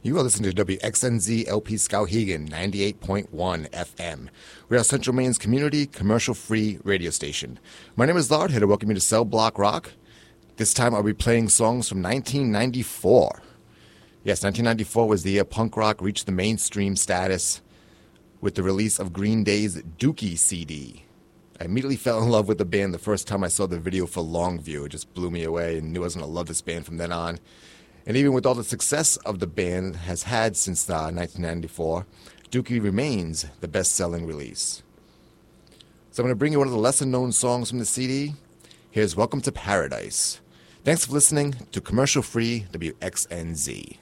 You are listening to WXNZ LP Skowhegan 98.1 FM. We are Central Maine's community, commercial-free radio station. My name is Lard, here to welcome you to Cell Block Rock. This time I'll be playing songs from 1994. Yes, 1994 was the year punk rock reached the mainstream status with the release of Green Day's Dookie CD. I immediately fell in love with the band the first time I saw the video for Longview. It just blew me away and knew I was going to love this band from then on. And even with all the success of the band has had since 1994, Dookie remains the best-selling release. So I'm going to bring you one of the lesser-known songs from the CD. Here's Welcome to Paradise. Thanks for listening to Commercial Free WXNZ.